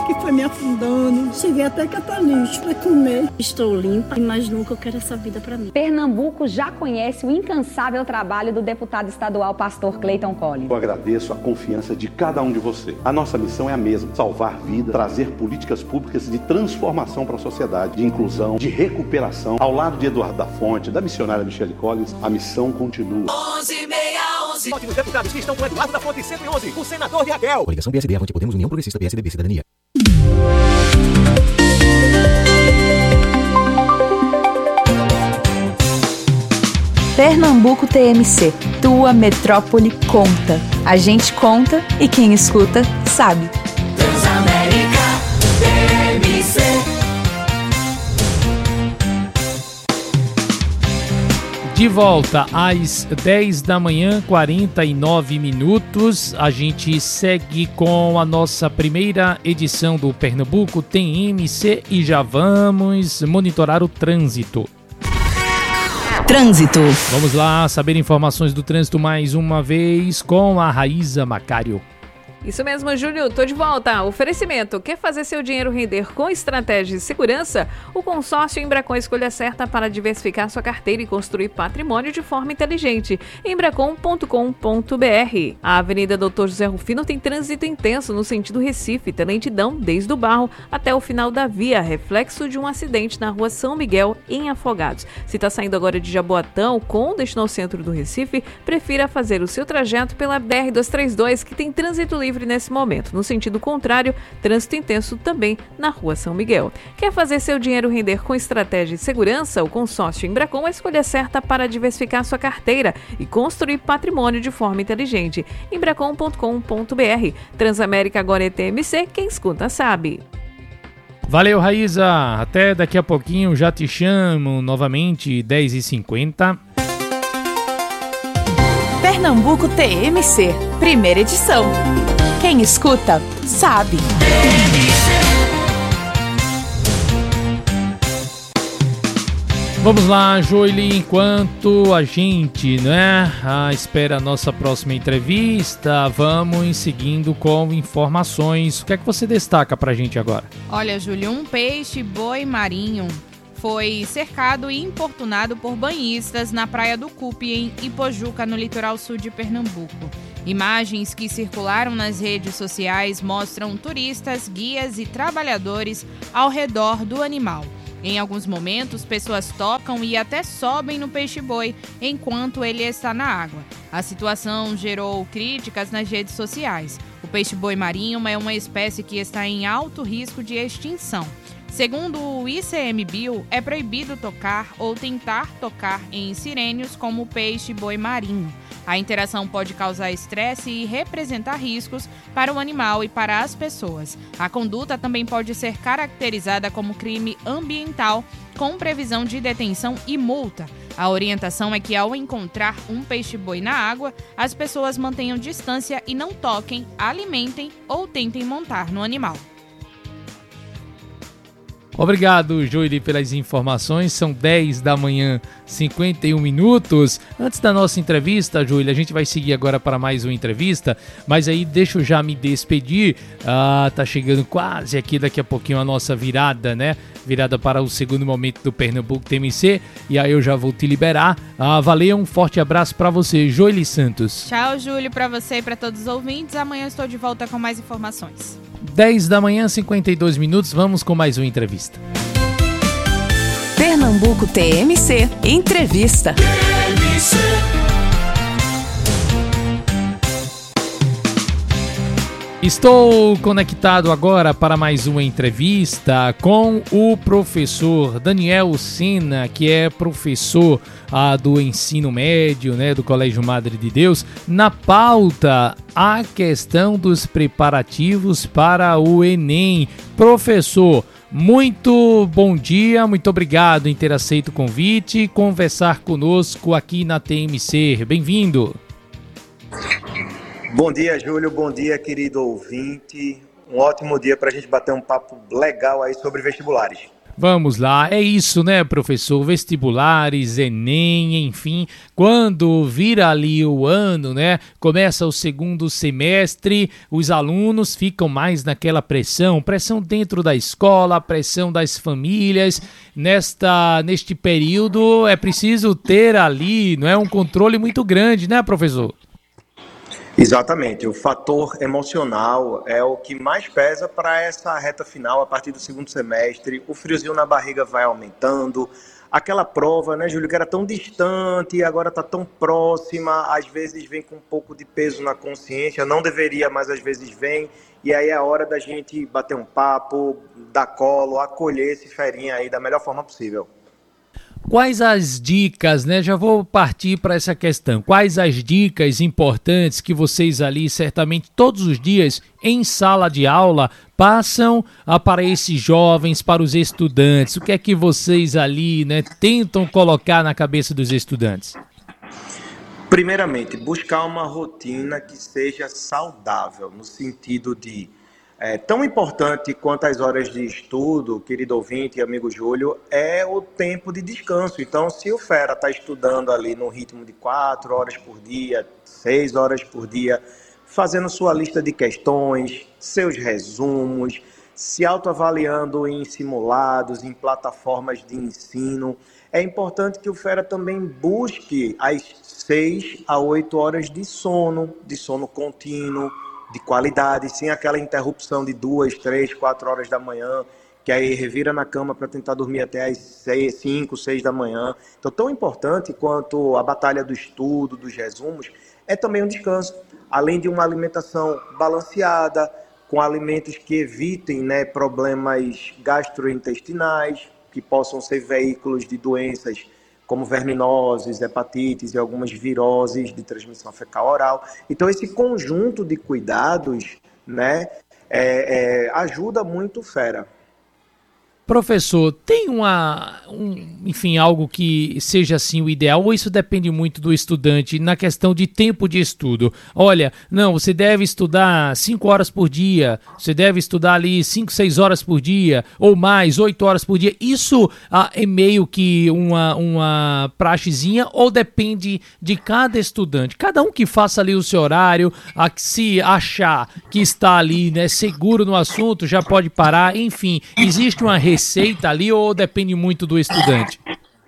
que foi me afundando. Cheguei até catar lixo para comer. Estou limpa, mas nunca eu quero essa vida para mim. Pernambuco já conhece o incansável trabalho do deputado estadual Pastor Clayton Collins. Eu agradeço a confiança de cada um de vocês. A nossa missão é a mesma: salvar vidas, trazer políticas públicas de transformação para a sociedade, de inclusão, de recuperação. Ao lado de Eduardo da Fonte, da missionária Michele Collins, a missão continua. 11:11. Vote nos deputados que estão com Eduardo da Fonte 111, o senador de Aguel. Coligação PSD, Avante Podemos, União Progressista, PSDB, Cidadania. Pernambuco TMC, tua metrópole conta. A gente conta e quem escuta sabe. Transamérica TMC. De volta às 10 da manhã, 49 minutos. A gente segue com a nossa primeira edição do Pernambuco TMC e já vamos monitorar o trânsito. Trânsito. Vamos lá saber informações do trânsito mais uma vez com a Raíza Macário. Isso mesmo, Júlio, tô de volta. Oferecimento: quer fazer seu dinheiro render com estratégia e segurança? O consórcio Embracon é a escolha certa para diversificar sua carteira e construir patrimônio de forma inteligente. Embracon.com.br. A Avenida Doutor José Rufino tem trânsito intenso no sentido Recife, lentidão desde o Barro até o final da via, reflexo de um acidente na rua São Miguel, em Afogados. Se está saindo agora de Jaboatão com destino ao centro do Recife, prefira fazer o seu trajeto pela BR-232, que tem trânsito livre nesse momento. No sentido contrário, trânsito intenso também na rua São Miguel. Quer fazer seu dinheiro render com estratégia e segurança? O consórcio Embracon é a escolha certa para diversificar sua carteira e construir patrimônio de forma inteligente. Embracon.com.br. Transamérica agora é TMC, quem escuta sabe. Valeu, Raíza. Até daqui a pouquinho, já te chamo novamente, 10h50. Pernambuco TMC, primeira edição. Quem escuta, sabe. Vamos lá, Joeli, enquanto a gente, espera a nossa próxima entrevista, vamos seguindo com informações. O que é que você destaca pra gente agora? Olha, Júlio, um peixe-boi marinho foi cercado e importunado por banhistas na Praia do Cupe, em Ipojuca, no litoral sul de Pernambuco. Imagens que circularam nas redes sociais mostram turistas, guias e trabalhadores ao redor do animal. Em alguns momentos, pessoas tocam e até sobem no peixe-boi enquanto ele está na água. A situação gerou críticas nas redes sociais. O peixe-boi marinho é uma espécie que está em alto risco de extinção. Segundo o ICMBio, é proibido tocar ou tentar tocar em sirênios como o peixe-boi marinho. A interação pode causar estresse e representar riscos para o animal e para as pessoas. A conduta também pode ser caracterizada como crime ambiental, com previsão de detenção e multa. A orientação é que, ao encontrar um peixe-boi na água, as pessoas mantenham distância e não toquem, alimentem ou tentem montar no animal. Obrigado, Joeli, pelas informações. São 10 da manhã, 51 minutos. Antes da nossa entrevista, Joeli, a gente vai seguir agora para mais uma entrevista, mas aí deixa eu já me despedir. Tá chegando quase aqui daqui a pouquinho a nossa virada, né? Virada para o segundo momento do Pernambuco TMC, e aí eu já vou te liberar. Valeu, um forte abraço para você, Joeli Santos. Tchau, Júlio, para você e para todos os ouvintes. Amanhã estou de volta com mais informações. 10 da manhã, 52 minutos, vamos com mais uma entrevista. Pernambuco TMC, entrevista. Estou conectado agora para mais uma entrevista com o professor Daniel Sena, que é professor do ensino médio, né, do Colégio Madre de Deus. Na pauta, a questão dos preparativos para o Enem. Professor, muito bom dia, muito obrigado em ter aceito o convite e conversar conosco aqui na TMC. Bem-vindo. Bom dia, Júlio. Bom dia, querido ouvinte. Um ótimo dia para a gente bater um papo legal aí sobre vestibulares. Vamos lá, é isso, né, professor? Vestibulares, Enem, enfim, quando vira ali o ano, né, começa o segundo semestre, os alunos ficam mais naquela pressão dentro da escola, pressão das famílias. Neste período é preciso ter ali, não é, um controle muito grande, né, professor? Exatamente, o fator emocional é o que mais pesa para essa reta final, a partir do segundo semestre. O friozinho na barriga vai aumentando, aquela prova, né, Júlio, que era tão distante, agora está tão próxima, às vezes vem com um pouco de peso na consciência, não deveria, mas às vezes vem, e aí é a hora da gente bater um papo, dar colo, acolher esse ferinha aí da melhor forma possível. Quais as dicas, né? Já vou partir para essa questão. Quais as dicas importantes que vocês ali, certamente todos os dias, em sala de aula, passam para esses jovens, para os estudantes? O que é que vocês ali, né, tentam colocar na cabeça dos estudantes? Primeiramente, buscar uma rotina que seja saudável, no sentido de tão importante quanto as horas de estudo, querido ouvinte e amigo Júlio, é o tempo de descanso. Então, se o fera está estudando ali no ritmo de 4 horas por dia, 6 horas por dia, fazendo sua lista de questões, seus resumos, se autoavaliando em simulados, em plataformas de ensino, é importante que o fera também busque as 6 a 8 horas de sono contínuo, de qualidade, sem aquela interrupção de 2, 3, 4 horas da manhã, que aí revira na cama para tentar dormir até as 5, 6 da manhã. Então, tão importante quanto a batalha do estudo, dos resumos, é também um descanso, além de uma alimentação balanceada, com alimentos que evitem, né, problemas gastrointestinais, que possam ser veículos de doenças como verminoses, hepatites e algumas viroses de transmissão fecal-oral. Então, esse conjunto de cuidados, né, ajuda muito o fera. Professor, tem enfim, algo que seja assim o ideal, ou isso depende muito do estudante na questão de tempo de estudo? Olha, não, você deve estudar 5 horas por dia, você deve estudar ali 5, 6 horas por dia, ou mais, 8 horas por dia. Isso é meio que uma praxezinha, ou depende de cada estudante? Cada um que faça ali o seu horário, se achar que está ali, né, seguro no assunto, já pode parar. Enfim, existe uma receita ali ou depende muito do estudante?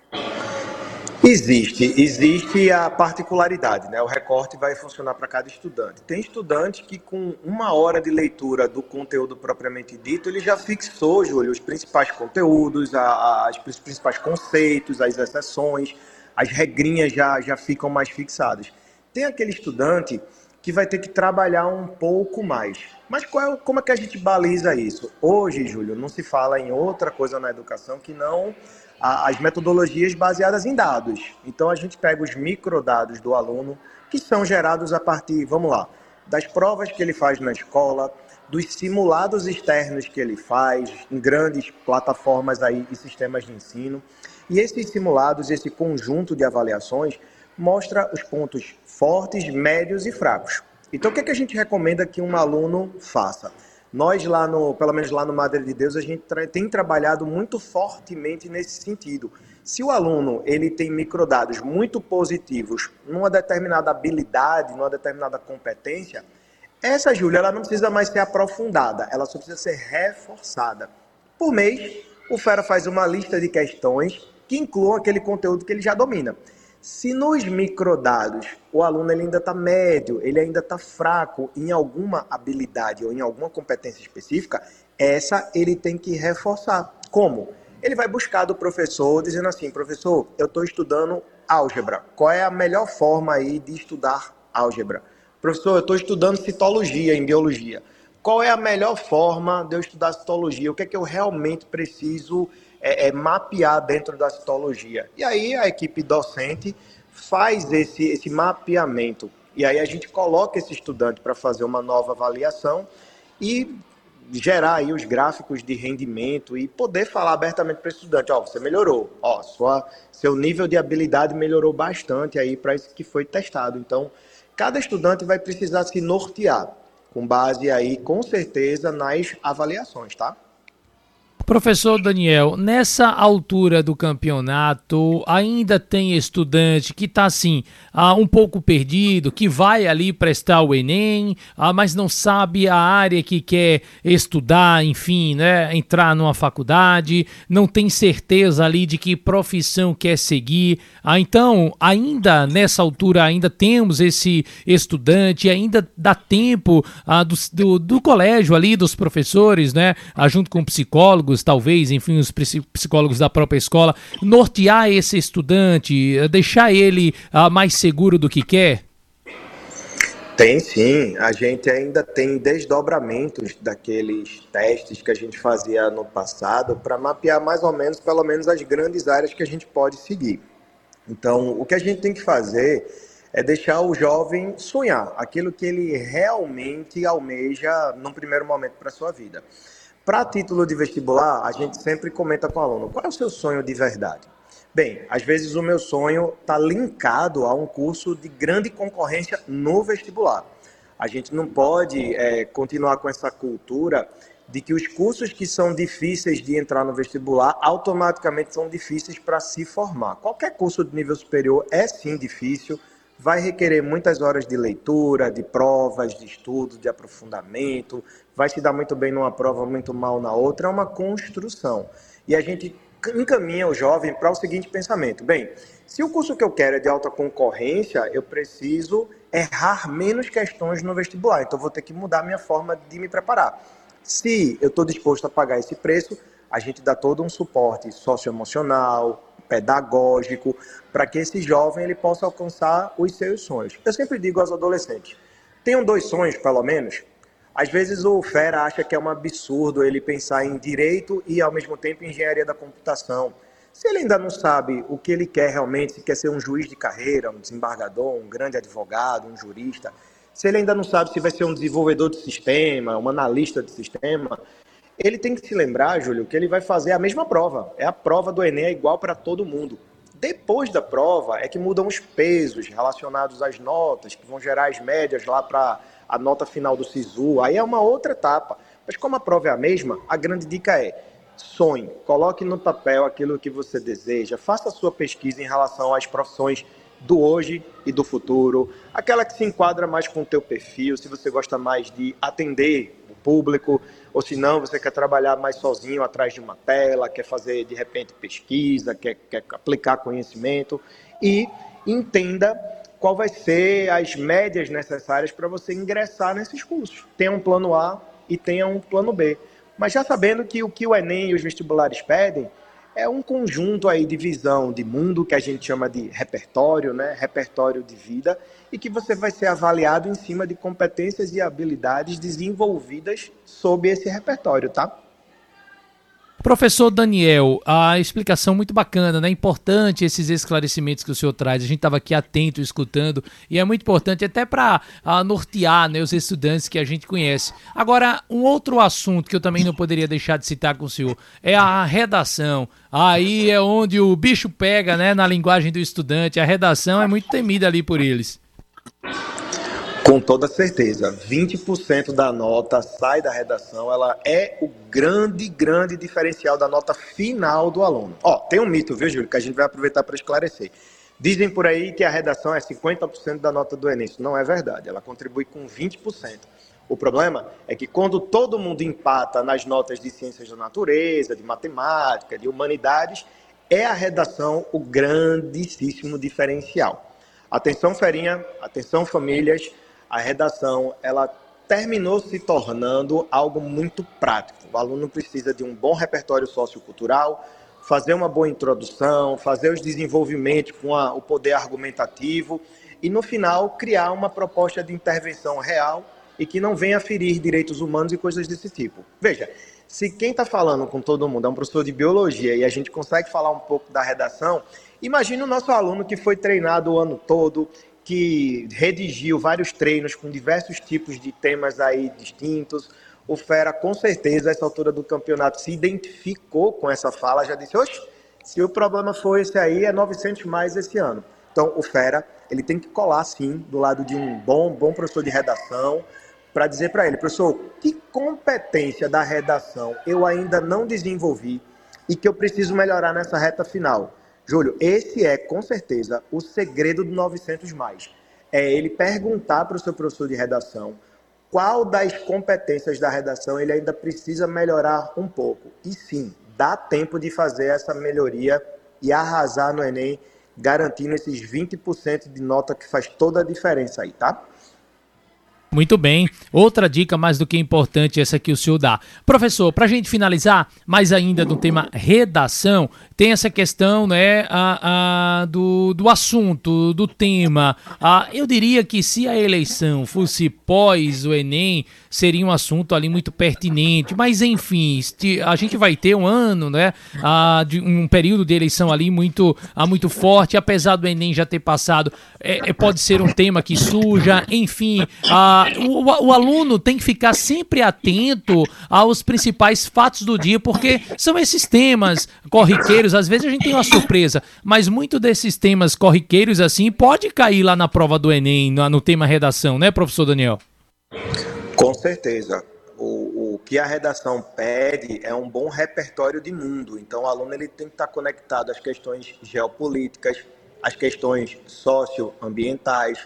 Existe a particularidade, né? O recorte vai funcionar para cada estudante. Tem estudante que com 1 hora de leitura do conteúdo propriamente dito, ele já fixou, Júlio, os principais conteúdos, os principais conceitos, as exceções, as regrinhas já ficam mais fixadas. Tem aquele estudante que vai ter que trabalhar um pouco mais. Mas como é que a gente baliza isso? Hoje, Júlio, não se fala em outra coisa na educação que não as metodologias baseadas em dados. Então, a gente pega os microdados do aluno, que são gerados a partir, vamos lá, das provas que ele faz na escola, dos simulados externos que ele faz em grandes plataformas aí e sistemas de ensino. E esses simulados, esse conjunto de avaliações, mostra os pontos fortes, médios e fracos. Então, o que a gente recomenda que um aluno faça? Nós, pelo menos lá no Madre de Deus, a gente tem trabalhado muito fortemente nesse sentido. Se o aluno ele tem microdados muito positivos numa determinada habilidade, numa determinada competência, essa, Júlia, ela não precisa mais ser aprofundada, ela só precisa ser reforçada. Por mês, o fera faz uma lista de questões que incluam aquele conteúdo que ele já domina. Se nos microdados o aluno ele ainda está médio, ele ainda está fraco em alguma habilidade ou em alguma competência específica, essa ele tem que reforçar. Como? Ele vai buscar do professor dizendo assim, professor, eu estou estudando álgebra. Qual é a melhor forma aí de estudar álgebra? Professor, eu estou estudando citologia em biologia. Qual é a melhor forma de eu estudar citologia? O que é que eu realmente preciso mapear dentro da citologia? E aí a equipe docente faz esse mapeamento. E aí a gente coloca esse estudante para fazer uma nova avaliação e gerar aí os gráficos de rendimento e poder falar abertamente para o estudante, você melhorou, seu nível de habilidade melhorou bastante aí para isso que foi testado. Então, cada estudante vai precisar se nortear com base aí, com certeza, nas avaliações, tá? Professor Daniel, nessa altura do campeonato, ainda tem estudante que está assim, um pouco perdido, que vai ali prestar o Enem, mas não sabe a área que quer estudar, enfim, né, entrar numa faculdade, não tem certeza ali de que profissão quer seguir. Então, ainda nessa altura, ainda temos esse estudante, ainda dá tempo do colégio ali, dos professores, né, junto com psicólogos, talvez, enfim, os psicólogos da própria escola, nortear esse estudante, deixar ele mais seguro do que quer? Tem sim, a gente ainda tem desdobramentos daqueles testes que a gente fazia no passado para mapear mais ou menos, pelo menos, as grandes áreas que a gente pode seguir. Então, o que a gente tem que fazer é deixar o jovem sonhar aquilo que ele realmente almeja num primeiro momento para a sua vida. Para título de vestibular, a gente sempre comenta com o aluno, qual é o seu sonho de verdade? Bem, às vezes o meu sonho está linkado a um curso de grande concorrência no vestibular. A gente não pode continuar com essa cultura de que os cursos que são difíceis de entrar no vestibular automaticamente são difíceis para se formar. Qualquer curso de nível superior é sim difícil, vai requerer muitas horas de leitura, de provas, de estudo, de aprofundamento, vai se dar muito bem numa prova, muito mal na outra, é uma construção. E a gente encaminha o jovem para o seguinte pensamento, bem, se o curso que eu quero é de alta concorrência, eu preciso errar menos questões no vestibular, então vou ter que mudar a minha forma de me preparar. Se eu estou disposto a pagar esse preço, a gente dá todo um suporte socioemocional, pedagógico, para que esse jovem ele possa alcançar os seus sonhos. Eu sempre digo aos adolescentes, tenham 2 sonhos pelo menos. Às vezes o fera acha que é um absurdo ele pensar em direito e ao mesmo tempo em engenharia da computação. Se ele ainda não sabe o que ele quer realmente, se quer ser um juiz de carreira, um desembargador, um grande advogado, um jurista, se ele ainda não sabe se vai ser um desenvolvedor de sistema, um analista de sistema, ele tem que se lembrar, Júlio, que ele vai fazer a mesma prova. É a prova do Enem, é igual para todo mundo. Depois da prova é que mudam os pesos relacionados às notas, que vão gerar as médias lá para a nota final do SISU. Aí é uma outra etapa. Mas como a prova é a mesma, a grande dica é sonhe, coloque no papel aquilo que você deseja, faça a sua pesquisa em relação às profissões do hoje e do futuro, aquela que se enquadra mais com o teu perfil, se você gosta mais de atender o público, ou se não, você quer trabalhar mais sozinho atrás de uma tela, quer fazer, de repente, pesquisa, quer aplicar conhecimento, e entenda qual vai ser as médias necessárias para você ingressar nesses cursos. Tenha um plano A e tenha um plano B. Mas já sabendo que o Enem e os vestibulares pedem é um conjunto aí de visão de mundo, que a gente chama de repertório, né? Repertório de vida, e que você vai ser avaliado em cima de competências e habilidades desenvolvidas sob esse repertório, tá? Professor Daniel, a explicação muito bacana, né? Importante esses esclarecimentos que o senhor traz. A gente estava aqui atento, escutando, e é muito importante até para nortear, né, os estudantes que a gente conhece. Agora, um outro assunto que eu também não poderia deixar de citar com o senhor é a redação. Aí é onde o bicho pega, né, na linguagem do estudante. A redação é muito temida ali por eles. Com toda certeza, 20% da nota sai da redação, ela é o grande diferencial da nota final do aluno. Tem um mito, viu, Júlio, que a gente vai aproveitar para esclarecer. Dizem por aí que a redação é 50% da nota do Enem. Isso não é verdade, ela contribui com 20%. O problema é que quando todo mundo empata nas notas de ciências da natureza, de matemática, de humanidades, é a redação o grandíssimo diferencial. Atenção, ferinha, atenção, famílias. A redação, ela terminou se tornando algo muito prático. O aluno precisa de um bom repertório sociocultural, fazer uma boa introdução, fazer os desenvolvimentos com o poder argumentativo e, no final, criar uma proposta de intervenção real e que não venha ferir direitos humanos e coisas desse tipo. Veja, se quem está falando com todo mundo é um professor de biologia e a gente consegue falar um pouco da redação, imagine o nosso aluno que foi treinado o ano todo, que redigiu vários treinos com diversos tipos de temas aí distintos. O fera, com certeza, a essa altura do campeonato, se identificou com essa fala, já disse, oxe, se o problema for esse aí, é 900 mais esse ano. Então, o fera, ele tem que colar, sim, do lado de um bom professor de redação, para dizer para ele, professor, que competência da redação eu ainda não desenvolvi e que eu preciso melhorar nessa reta final. Júlio, esse é, com certeza, o segredo do 900+. É ele perguntar para o seu professor de redação qual das competências da redação ele ainda precisa melhorar um pouco. E sim, dá tempo de fazer essa melhoria e arrasar no Enem, garantindo esses 20% de nota que faz toda a diferença aí, tá? Muito bem. Outra dica mais do que importante essa que o senhor dá. Professor, para a gente finalizar, mais ainda no tema redação, tem essa questão, né, do assunto, do tema. Eu diria que se a eleição fosse pós o Enem, seria um assunto ali muito pertinente, mas enfim, a gente vai ter um ano, né, de um período de eleição ali muito forte, apesar do Enem já ter passado, pode ser um tema que surja, enfim, o aluno tem que ficar sempre atento aos principais fatos do dia, porque são esses temas corriqueiros, às vezes a gente tem uma surpresa, mas muito desses temas corriqueiros assim pode cair lá na prova do Enem, no tema redação, né, professor Daniel? Com certeza. O que a redação pede é um bom repertório de mundo. Então, o aluno ele tem que estar conectado às questões geopolíticas, às questões socioambientais,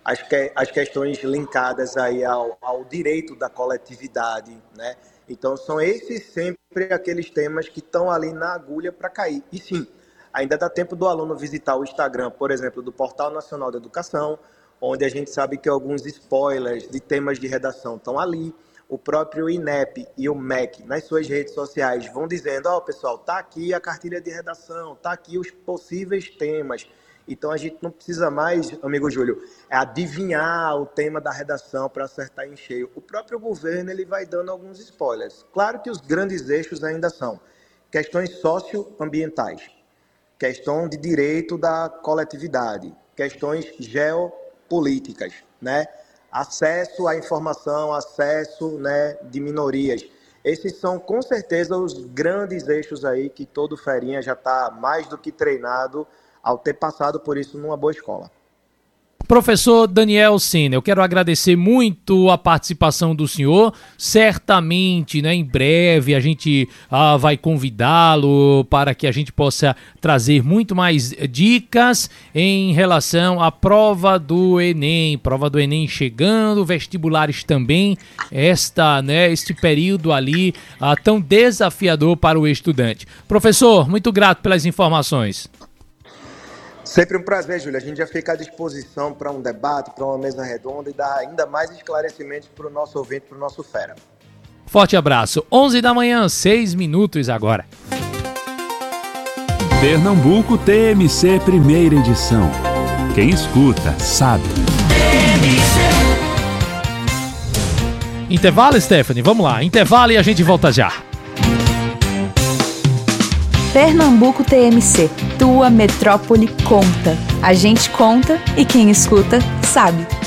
as questões linkadas aí ao direito da coletividade, né? Então, são esses sempre aqueles temas que estão ali na agulha para cair. E sim, ainda dá tempo do aluno visitar o Instagram, por exemplo, do Portal Nacional da Educação, onde a gente sabe que alguns spoilers de temas de redação estão ali. O próprio INEP e o MEC, nas suas redes sociais, vão dizendo, pessoal, tá aqui a cartilha de redação, tá aqui os possíveis temas. Então, a gente não precisa mais, amigo Júlio, adivinhar o tema da redação para acertar em cheio. O próprio governo ele vai dando alguns spoilers. Claro que os grandes eixos ainda são questões socioambientais, questão de direito da coletividade, questões geopolíticas, né? Acesso à informação, acesso, né, de minorias. Esses são, com certeza, os grandes eixos aí que todo ferinha já está mais do que treinado ao ter passado por isso numa boa escola. Professor Daniel Sena, eu quero agradecer muito a participação do senhor. Certamente, né, em breve a gente vai convidá-lo para que a gente possa trazer muito mais dicas em relação à prova do Enem. Prova do Enem chegando, vestibulares também. Este período ali tão desafiador para o estudante. Professor, muito grato pelas informações. Sempre um prazer, Júlia. A gente já fica à disposição para um debate, para uma mesa redonda e dar ainda mais esclarecimentos para o nosso ouvinte, para o nosso fera. Forte abraço. 11 da manhã, 6 minutos agora. Pernambuco TMC primeira edição. Quem escuta, sabe. Intervalo, Stephanie? Vamos lá. Intervalo e a gente volta já. Pernambuco TMC, tua metrópole conta. A gente conta e quem escuta sabe.